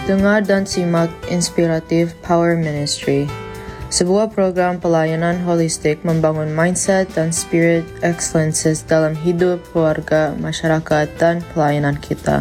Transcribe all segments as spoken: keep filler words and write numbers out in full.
Dengar dan simak Inspiratif Power Ministry, sebuah program pelayanan holistik membangun mindset dan spirit excellences dalam hidup, keluarga, masyarakat, dan pelayanan kita.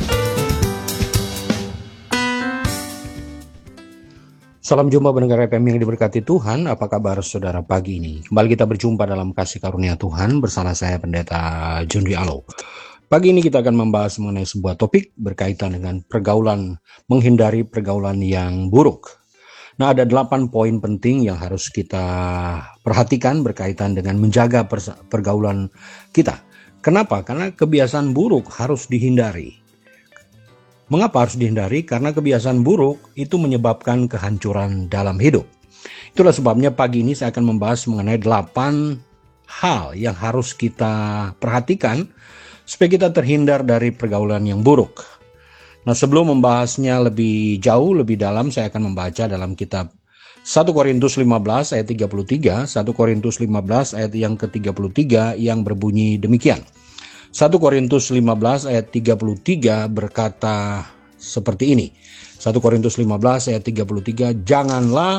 Salam jumpa pendengar F M yang diberkati Tuhan. Apa kabar saudara pagi ini? Kembali kita berjumpa dalam kasih karunia Tuhan bersama saya Pendeta John Alo. Pagi ini kita akan membahas mengenai sebuah topik berkaitan dengan pergaulan, menghindari pergaulan yang buruk. Nah, ada delapan poin penting yang harus kita perhatikan berkaitan dengan menjaga pergaulan kita. Kenapa? Karena kebiasaan buruk harus dihindari. Mengapa harus dihindari? Karena kebiasaan buruk itu menyebabkan kehancuran dalam hidup. Itulah sebabnya pagi ini saya akan membahas mengenai delapan hal yang harus kita perhatikan supaya kita terhindar dari pergaulan yang buruk. Nah, sebelum membahasnya lebih jauh, lebih dalam, saya akan membaca dalam kitab satu Korintus lima belas ayat tiga puluh tiga, satu Korintus lima belas ayat yang ke tiga puluh tiga yang berbunyi demikian. satu Korintus lima belas ayat tiga puluh tiga berkata seperti ini. satu Korintus lima belas ayat tiga puluh tiga, janganlah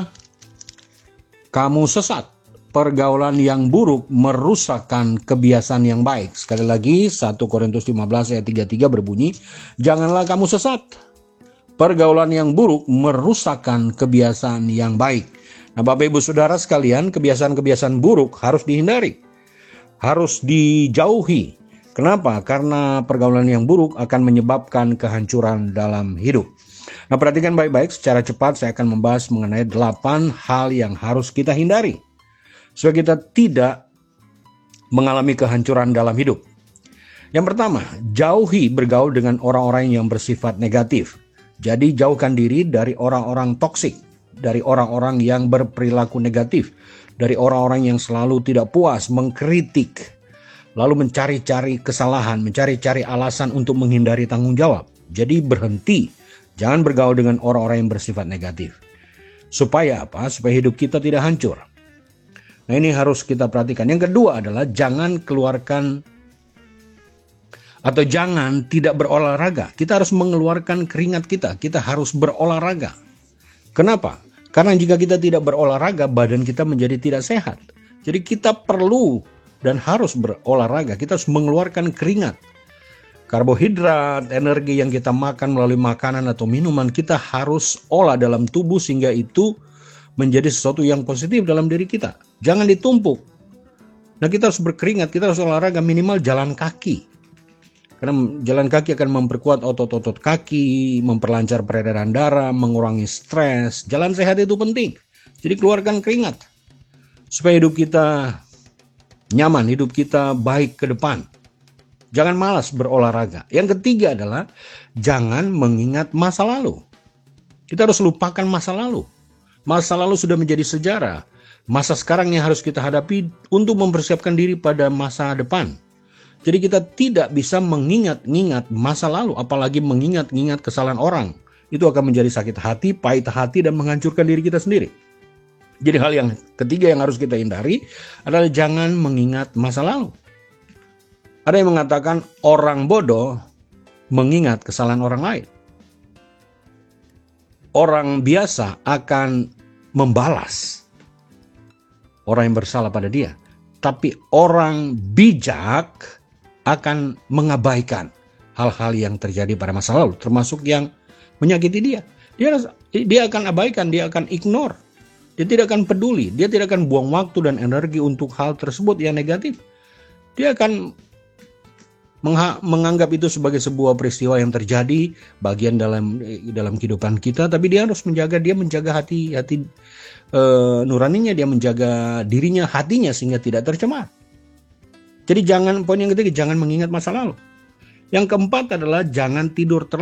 kamu sesat. Pergaulan yang buruk merusakkan kebiasaan yang baik. Sekali lagi, satu Korintus lima belas ayat tiga puluh tiga berbunyi, janganlah kamu sesat. Pergaulan yang buruk merusakkan kebiasaan yang baik. Nah, Bapak Ibu Saudara sekalian, kebiasaan-kebiasaan buruk harus dihindari. Harus dijauhi. Kenapa? Karena pergaulan yang buruk akan menyebabkan kehancuran dalam hidup. Nah, perhatikan baik-baik, secara cepat saya akan membahas mengenai delapan hal yang harus kita hindari supaya kita tidak mengalami kehancuran dalam hidup. Yang pertama, jauhi bergaul dengan orang-orang yang bersifat negatif. Jadi jauhkan diri dari orang-orang toksik, dari orang-orang yang berperilaku negatif, dari orang-orang yang selalu tidak puas, mengkritik, lalu mencari-cari kesalahan, mencari-cari alasan untuk menghindari tanggung jawab. Jadi berhenti, jangan bergaul dengan orang-orang yang bersifat negatif. Supaya apa? Supaya hidup kita tidak hancur. Nah, ini harus kita perhatikan. Yang kedua adalah jangan keluarkan atau jangan tidak berolahraga. Kita harus mengeluarkan keringat kita. Kita harus berolahraga. Kenapa? Karena jika kita tidak berolahraga, badan kita menjadi tidak sehat. Jadi kita perlu dan harus berolahraga. Kita harus mengeluarkan keringat. Karbohidrat, energi yang kita makan melalui makanan atau minuman, kita harus olah dalam tubuh sehingga itu menjadi sesuatu yang positif dalam diri kita. Jangan ditumpuk. Nah, kita harus berkeringat, kita harus olahraga minimal jalan kaki. Karena jalan kaki akan memperkuat otot-otot kaki, memperlancar peredaran darah, mengurangi stres. Jalan sehat itu penting. Jadi keluarkan keringat. Supaya hidup kita nyaman, hidup kita baik ke depan. Jangan malas berolahraga. Yang ketiga adalah jangan mengingat masa lalu. Kita harus lupakan masa lalu. Masa lalu sudah menjadi sejarah. Masa sekarang yang harus kita hadapi untuk mempersiapkan diri pada masa depan. Jadi kita tidak bisa mengingat-ingat masa lalu, apalagi mengingat-ingat kesalahan orang. Itu akan menjadi sakit hati, pahit hati, dan menghancurkan diri kita sendiri. Jadi hal yang ketiga yang harus kita hindari adalah jangan mengingat masa lalu. Ada yang mengatakan orang bodoh mengingat kesalahan orang lain. Orang biasa akan membalas orang yang bersalah pada dia. Tapi orang bijak akan mengabaikan hal-hal yang terjadi pada masa lalu. Termasuk yang menyakiti dia. Dia, dia akan abaikan, dia akan ignore. Dia tidak akan peduli. Dia tidak akan buang waktu dan energi untuk hal tersebut yang negatif. Dia akan Mengha- menganggap itu sebagai sebuah peristiwa yang terjadi bagian dalam dalam kehidupan kita, tapi dia harus menjaga dia menjaga hati hati e, nuraninya, dia menjaga dirinya, hatinya sehingga tidak tercemar. Jadi jangan, poin yang ketiga, jangan mengingat masa lalu. Yang keempat adalah jangan tidur terlalu